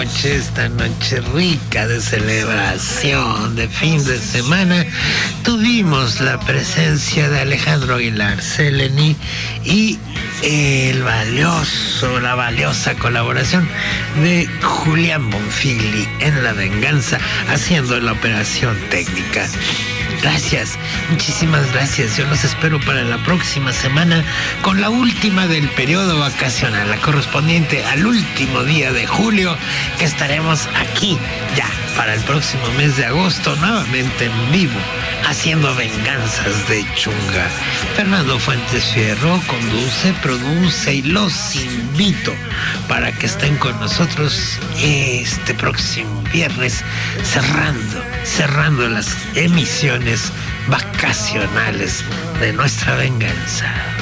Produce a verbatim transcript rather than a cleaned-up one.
noche, esta noche rica de celebración de fin de semana, tuvimos la presencia de Alejandro Aguilar Seleni y el valioso, la valiosa colaboración de Julián Bonfigli en La Venganza, haciendo la operación técnica. Gracias, muchísimas gracias. Yo los espero para la próxima semana con la última del periodo vacacional, la correspondiente al último día de julio, que estaremos aquí ya para el próximo mes de agosto, nuevamente en vivo, haciendo venganzas de chunga. Fernando Fuentes Fierro conduce, produce y los invito para que estén con nosotros este próximo viernes, cerrando, cerrando las emisiones vacacionales de Nuestra Venganza.